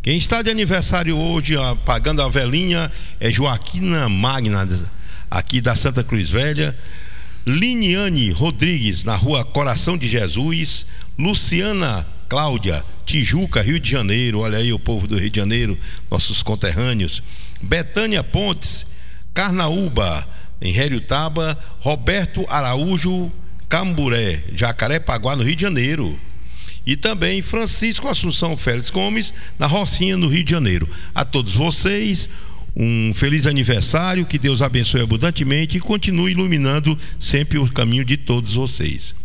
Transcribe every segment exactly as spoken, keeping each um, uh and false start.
Quem está de aniversário hoje, apagando a velhinha, é Joaquina Magna, aqui da Santa Cruz Velha. Liniane Rodrigues, na rua Coração de Jesus. Luciana Cláudia, Tijuca, Rio de Janeiro. Olha aí o povo do Rio de Janeiro, nossos conterrâneos. Betânia Pontes, Carnaúba, em Heriotaba. Roberto Araújo, Camburé, Jacarepaguá, no Rio de Janeiro. E também Francisco Assunção Félix Gomes, na Rocinha, no Rio de Janeiro. A todos vocês, um feliz aniversário, que Deus abençoe abundantemente e continue iluminando sempre o caminho de todos vocês.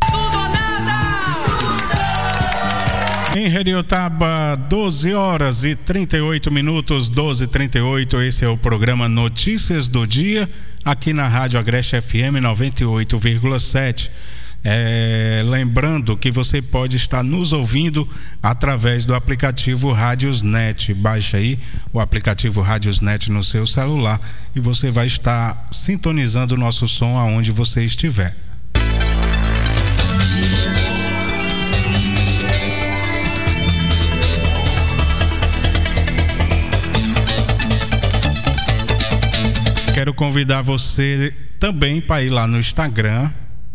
Em Heriotaba, doze horas e trinta e oito minutos, doze e trinta e oito. Esse é o programa Notícias do Dia, aqui na Rádio Agreste F M noventa e oito vírgula sete. É, lembrando que você pode estar nos ouvindo através do aplicativo Rádiosnet. Baixa aí o aplicativo Rádiosnet no seu celular e você vai estar sintonizando o nosso som aonde você estiver. Quero convidar você também para ir lá no Instagram.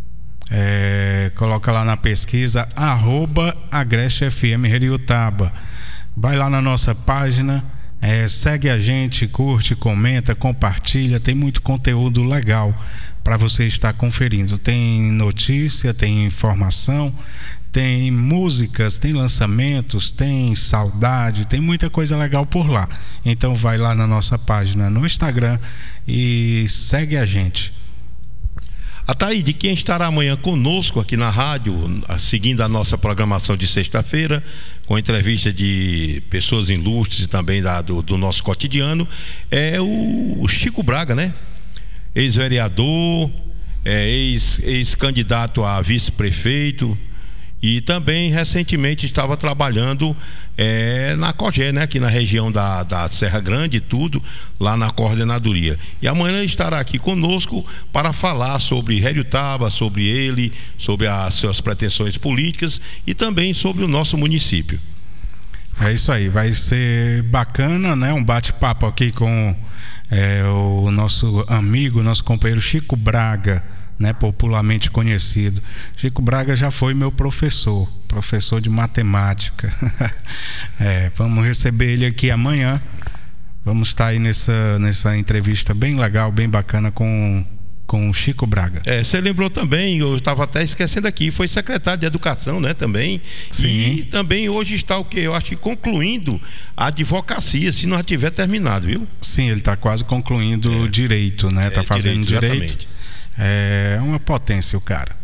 É, coloca lá na pesquisa arroba Agreste F M Heriotaba. Vai lá na nossa página, é, segue a gente, curte, comenta, compartilha. Tem muito conteúdo legal para você estar conferindo. Tem notícia, tem informação, tem músicas, tem lançamentos, tem saudade, tem muita coisa legal por lá. Então vai lá na nossa página no Instagram e segue a gente. Ataíde, quem estará amanhã conosco aqui na rádio, seguindo a nossa programação de sexta-feira, com entrevista de pessoas ilustres e também da, do, do nosso cotidiano, é o, o Chico Braga, né? Ex-vereador, é, ex, ex-candidato a vice-prefeito e também recentemente estava trabalhando é, na COGÉ, né? Aqui na região da, da Serra Grande e tudo, lá na coordenadoria. E amanhã ele estará aqui conosco para falar sobre Heriotaba, sobre ele, sobre as suas pretensões políticas e também sobre o nosso município. É isso aí, vai ser bacana, né? Um bate-papo aqui com é, o nosso amigo, nosso companheiro Chico Braga, né, popularmente conhecido. Chico Braga já foi meu professor, professor de matemática. É, vamos receber ele aqui amanhã. Vamos estar aí nessa, nessa entrevista bem legal, bem bacana com, com o Chico Braga. É, você lembrou também, eu estava até esquecendo aqui, foi secretário de Educação, né, também. Sim. E também hoje está o que? Eu acho que concluindo a advocacia, se não já tiver terminado, viu? Sim, ele está quase concluindo é. Direito, né? Está é, fazendo direito. direito. É uma potência o cara.